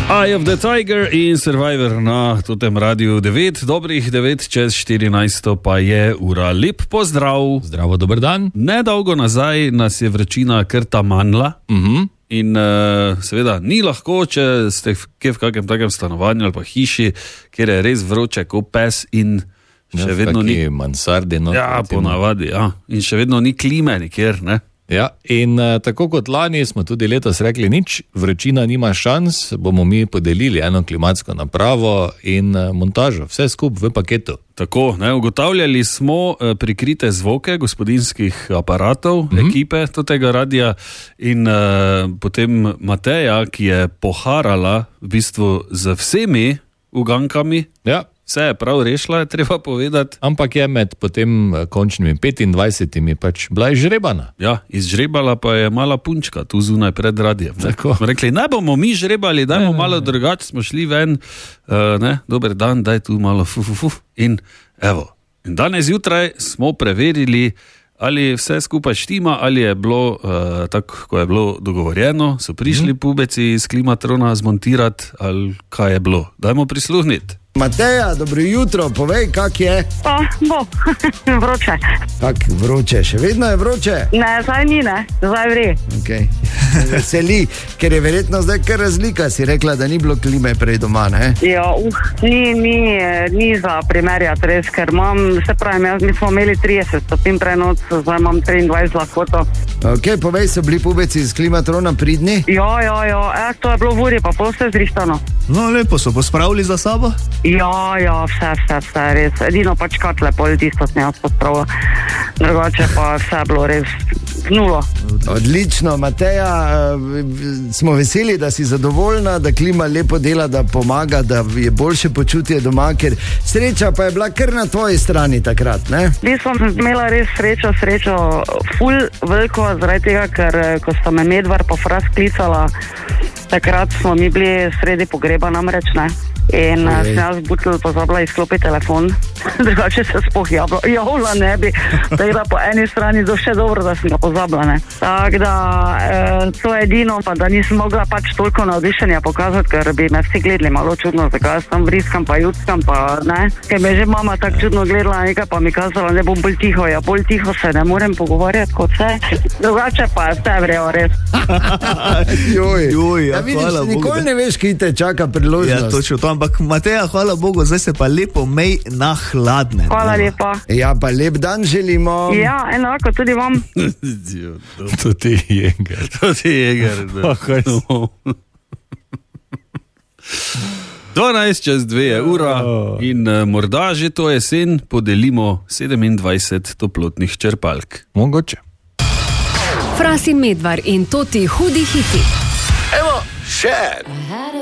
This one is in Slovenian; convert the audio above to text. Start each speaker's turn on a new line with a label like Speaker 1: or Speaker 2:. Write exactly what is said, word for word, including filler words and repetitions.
Speaker 1: Eye of the Tiger in Survivor na totem radiju devet, dobrih devet čez štirinajst pa je ura. Lep pozdrav.
Speaker 2: Zdravo, dober dan.
Speaker 1: Nedolgo nazaj nas je vročina kar tamanila.
Speaker 2: Uh-huh.
Speaker 1: In uh, seveda ni lahko, če ste v, v kakem takem stanovanju ali pa hiši, kjer je res vroče kot pes in še
Speaker 2: ja,
Speaker 1: vedno ni
Speaker 2: mansardi, no,
Speaker 1: ja, ponavadi, ja. In še vedno ni klime nikjer, ne?
Speaker 2: Ja, in uh, tako kot lani smo tudi letos rekli nič, vročina nima šans, bomo mi podelili eno klimatsko napravo in uh, montažo, vse skup v paketu.
Speaker 1: Tako, ne, ugotavljali smo uh, prikrite zvoke gospodinjskih aparatov, mm-hmm. ekipe tega radija in uh, potem Mateja, ki je poharala v bistvu z vsemi ugankami.
Speaker 2: Ja.
Speaker 1: Vse je prav rešila, je treba povedati.
Speaker 2: Ampak je med potem končnimi petindvajsetimi pač bila izžrebana.
Speaker 1: Ja, izžrebala pa je mala punčka tu zunaj pred radijem.
Speaker 2: Tako.
Speaker 1: Rekli, ne bomo mi žrebali, dajmo ne, malo drugače, smo šli ven, uh, ne, dober dan, daj tu malo fu, fu, fu. In evo, in danes jutraj smo preverili, ali vse skupaj štima, ali je bilo uh, tako, ko je bilo dogovorjeno, so prišli hmm. pubeci iz klimatrona zmontirati, ali kaj je bilo. Dajmo prisluhniti.
Speaker 3: Mateja, dobro jutro, povej, kak je?
Speaker 4: Pa, bo, vroče.
Speaker 3: Kak vroče, še vedno je vroče?
Speaker 4: Ne, zdaj ni, ne, zdaj vri.
Speaker 3: Okay. Veseli, ker je verjetno zdaj kar razlika, si rekla, da ni bilo klime prej doma, ne?
Speaker 4: Ja, uh, ni, ni, ni za primerjati res, ker imam, se pravim, jaz, mi smo imeli trideset stopinj prenoc, zdaj imam triindvajset lahkoto.
Speaker 3: Ok, povej, so bili pubeci iz klimatrona pridni?
Speaker 4: Ja, ja, ja, e, to je bilo v uri, pa pol vse zrihtano.
Speaker 5: No, lepo so pospravili za sabo?
Speaker 4: Ja, ja, vse, vse, vse, res. Edino pač katle, pol tisto sem jaz pospravila. Drugače pa vse bilo res nulo.
Speaker 3: Odlično, Mateja, smo veseli, da si zadovoljna, da klima lepo dela, da pomaga, da je boljše počutje doma, ker sreča pa je bila kar na tvoji strani takrat, ne?
Speaker 4: Vi sem imela res srečo, srečo ful veliko, zaradi tega, ker ko sta me Medvar pa Fras klicala, takrat smo mi bili sredi pogreba namreč, ne? In okay. sem jaz butel pozabila izklopiti telefon, drugače se spoh javila ne bi, tako da po eni strani to še dobro, da sem ga pozabila, ne. Tako da e, to je edino, pa da nisem mogla pač toliko navdišenja pokazati, ker bi me vsi gledali malo čudno, zakaj jaz tam vriskam pa jutskam pa ne, ker me že mama tako čudno gledala nekaj, pa mi kazala, ne bom bolj tiho, ja bolj tiho se ne morem pogovarjati kot vse, drugače pa vse vrejo res.
Speaker 3: Joj,
Speaker 5: Joj, ja,
Speaker 3: ja, vidiš, nikoli ne veš, ki te čaka priložnost.
Speaker 5: Ja, točno to. Ampak Mateja, hvala Bogu, zdaj se pa lepo mej na hladne.
Speaker 4: Hvala lepa.
Speaker 3: Ja, pa lep dan želimo.
Speaker 4: Ja, enako, tudi vam.
Speaker 2: To ti je jeger.
Speaker 1: To ti je jeger. dvanajst čez dve je ura in uh, morda že to jesen podelimo sedemindvajset toplotnih črpalk.
Speaker 2: Mogoče.
Speaker 6: Fras in Medvar in to ti hudi hiti.
Speaker 3: Evo, še.